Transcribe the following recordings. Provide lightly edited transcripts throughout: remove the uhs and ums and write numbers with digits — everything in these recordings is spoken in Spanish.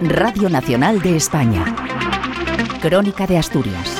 Radio Nacional de España. Crónica de Asturias.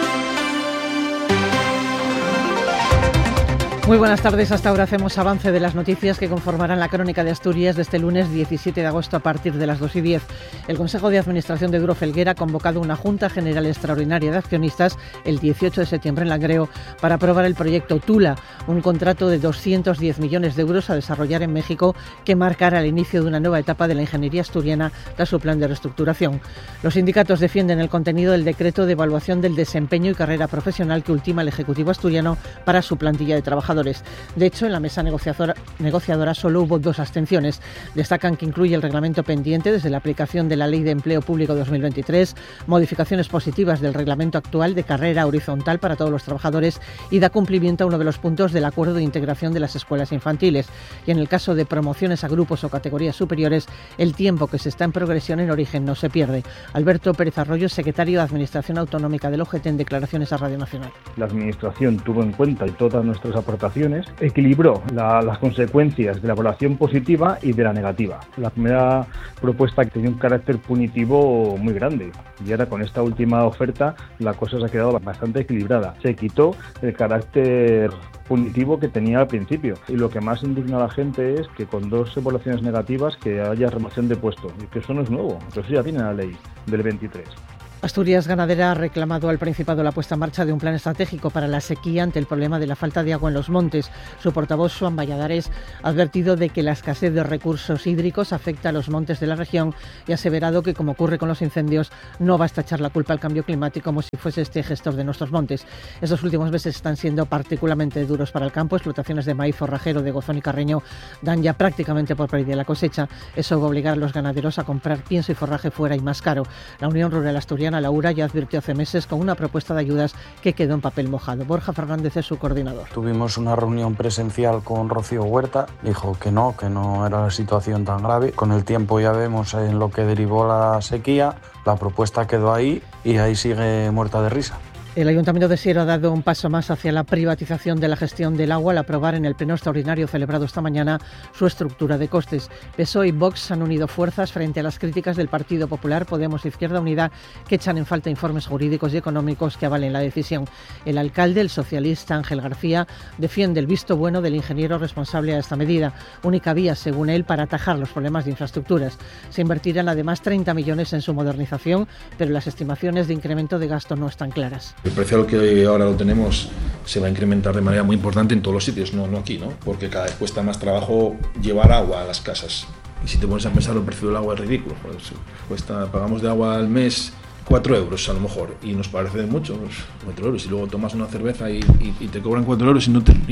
Muy buenas tardes. Hasta ahora hacemos avance de las noticias que conformarán la Crónica de Asturias de este lunes 17 de agosto a partir de las 2:10. El Consejo de Administración de Duro Felguera ha convocado una Junta General Extraordinaria de Accionistas el 18 de septiembre en Langreo para aprobar el proyecto Tula, un contrato de 210 millones de euros a desarrollar en México que marcará el inicio de una nueva etapa de la ingeniería asturiana tras su plan de reestructuración. Los sindicatos defienden el contenido del decreto de evaluación del desempeño y carrera profesional que ultima el Ejecutivo asturiano para su plantilla de trabajadores. De hecho, en la mesa negociadora solo hubo 2 abstenciones. Destacan que incluye el reglamento pendiente desde la aplicación de la Ley de Empleo Público 2023, modificaciones positivas del reglamento actual de carrera horizontal para todos los trabajadores y da cumplimiento a uno de los puntos del acuerdo de integración de las escuelas infantiles. Y en el caso de promociones a grupos o categorías superiores, el tiempo que se está en progresión en origen no se pierde. Alberto Pérez Arroyo, secretario de Administración Autonómica del OGT, en declaraciones a Radio Nacional. La Administración tuvo en cuenta todas nuestras aportaciones, equilibró las consecuencias de la evaluación positiva y de la negativa. La primera propuesta tenía un carácter punitivo muy grande y ahora con esta última oferta la cosa se ha quedado bastante equilibrada. Se quitó el carácter punitivo que tenía al principio y lo que más indigna a la gente es que con 2 evaluaciones negativas que haya remoción de puesto y que eso no es nuevo, eso ya viene en la ley del 23. Asturias Ganadera ha reclamado al Principado la puesta en marcha de un plan estratégico para la sequía ante el problema de la falta de agua en los montes. Su portavoz, Joan Valladares, ha advertido de que la escasez de recursos hídricos afecta a los montes de la región y ha aseverado que, como ocurre con los incendios, no basta echar la culpa al cambio climático como si fuese este gestor de nuestros montes. Estos últimos meses están siendo particularmente duros para el campo. Explotaciones de maíz forrajero de Gozón y Carreño dan ya prácticamente por perdida la cosecha. Eso va a obligar a los ganaderos a comprar pienso y forraje fuera y más caro. La Unión Rural Asturiana, la URA, ya advirtió hace meses con una propuesta de ayudas que quedó en papel mojado. Borja Fernández es su coordinador. Tuvimos una reunión presencial con Rocío Huerta, dijo que no era la situación tan grave. Con el tiempo ya vemos en lo que derivó la sequía, la propuesta quedó ahí y ahí sigue muerta de risa. El Ayuntamiento de Siero ha dado un paso más hacia la privatización de la gestión del agua al aprobar en el pleno extraordinario celebrado esta mañana su estructura de costes. PSOE y Vox han unido fuerzas frente a las críticas del Partido Popular, Podemos e Izquierda Unida, que echan en falta informes jurídicos y económicos que avalen la decisión. El alcalde, el socialista Ángel García, defiende el visto bueno del ingeniero responsable a esta medida, única vía, según él, para atajar los problemas de infraestructuras. Se invertirán además 30 millones en su modernización, pero las estimaciones de incremento de gasto no están claras. El precio al que ahora lo tenemos se va a incrementar de manera muy importante en todos los sitios, no aquí, ¿no? Porque cada vez cuesta más trabajo llevar agua a las casas. Y si te pones a pensar, el precio del agua es ridículo. Pues pagamos de agua al mes 4 euros a lo mejor, y nos parece mucho, 4 euros. Y luego tomas una cerveza y te cobran 4 euros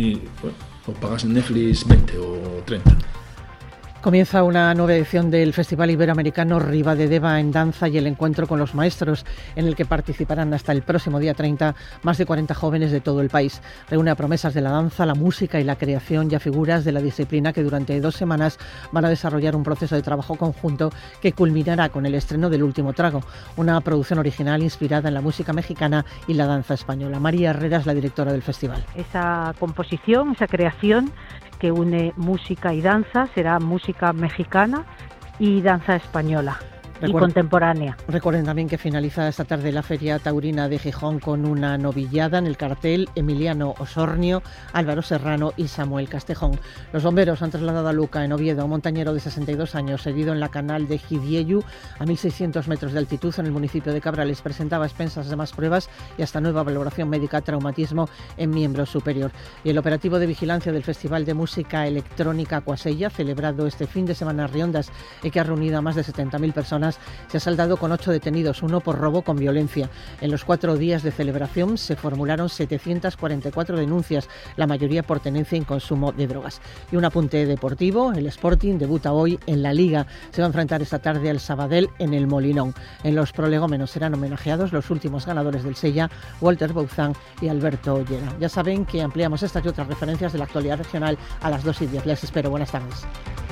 o pagas en Netflix 20 o 30. Comienza una nueva edición del Festival Iberoamericano Ribadedeva en Danza y el Encuentro con los Maestros, en el que participarán hasta el próximo día 30 más de 40 jóvenes de todo el país. Reúne a promesas de la danza, la música y la creación y a figuras de la disciplina que durante 2 semanas van a desarrollar un proceso de trabajo conjunto que culminará con el estreno del Último Trago, una producción original inspirada en la música mexicana y la danza española. María Herrera es la directora del festival. Esa composición, esa creación que une música y danza será música mexicana y danza española y contemporánea. Recuerden también que finaliza esta tarde la Feria Taurina de Gijón con una novillada. En el cartel, Emiliano Osornio, Álvaro Serrano y Samuel Castejón. Los bomberos han trasladado a Luca, en Oviedo, a un montañero de 62 años herido en la canal de Gidiellu a 1.600 metros de altitud en el municipio de Cabrales. Presentaba a expensas de más pruebas y hasta nueva valoración médica, traumatismo en miembro superior. Y el operativo de vigilancia del Festival de Música Electrónica Cuasella, celebrado este fin de semana en Riondas y que ha reunido a más de 70.000 personas, se ha saldado con 8 detenidos, 1 por robo con violencia. En los 4 días de celebración se formularon 744 denuncias, la mayoría por tenencia y consumo de drogas. Y un apunte deportivo, el Sporting debuta hoy en la Liga. Se va a enfrentar esta tarde al Sabadell en el Molinón. En los prolegómenos serán homenajeados los últimos ganadores del Sella, Walter Bouzán y Alberto Ollera. Ya saben que ampliamos estas y otras referencias de la actualidad regional a las 2:10. Les espero. Buenas tardes.